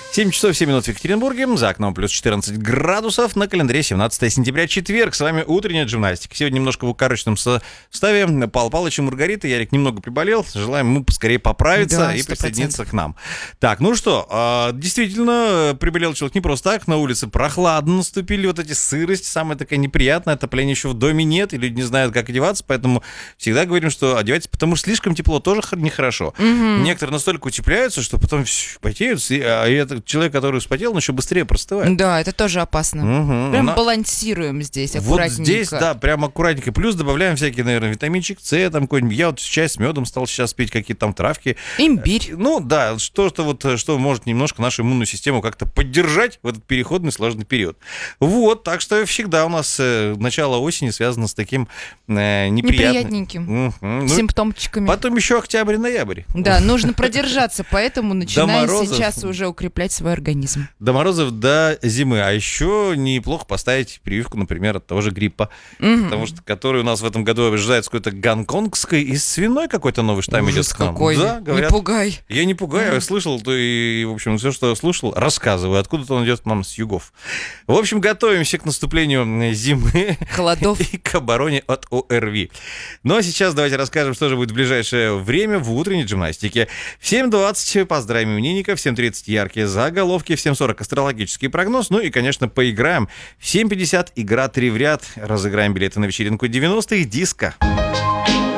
7 часов 7 минут в Екатеринбурге, за окном плюс 14 градусов, на календаре 17 сентября, четверг. С вами утренняя гимнастика. Сегодня немножко в укороченном составе. Павел Павлович и Маргарита. Ярик немного приболел. Желаем ему поскорее поправиться и присоединиться к нам. Так, ну что, действительно, приболел человек не просто так. На улице прохладно наступили, вот эти сырость, самая такая неприятная. Отопления еще в доме нет, и люди не знают, как одеваться, поэтому всегда говорим, что одевайтесь, потому что слишком тепло тоже нехорошо. Некоторые настолько утепляются, что потом потеют, а это человек, который вспотел, он еще быстрее простывает. Да, это тоже опасно. Прям балансируем здесь аккуратненько. Вот здесь, да, прям аккуратненько. Плюс добавляем всякие, наверное, витаминчик С, там какой-нибудь. Я вот чай с медом стал сейчас пить, какие-то там травки. Имбирь. Ну, да, что-то вот, что может немножко нашу иммунную систему как-то поддержать в этот переходный сложный период. Вот, так что всегда у нас начало осени связано с таким неприятненьким симптомчиками. Потом еще октябрь-ноябрь. Да, нужно продержаться, поэтому начинаем сейчас уже укреплять свой организм. До морозов, до зимы. А еще неплохо поставить прививку, например, от того же гриппа. Потому что который у нас в этом году ожидается какой-то гонконгской и свиной какой-то новый штамм идет к нам. Какой? Да, говорят. Не пугай. Я не пугаю, я слышал, то и, в общем, все, что я слушал, рассказываю. Откуда-то он идет к нам с югов. В общем, готовимся к наступлению зимы. Холодов. И к обороне от ОРВИ. Ну, а сейчас давайте расскажем, что же будет в ближайшее время в утренней гимнастике. В 7:20 поздравим именинников, в 7:30 яркие заголовки, в 7:40 астрологический прогноз, ну и, конечно, поиграем. В 7:50 игра 3 в ряд. Разыграем билеты на вечеринку 90-х «Диско».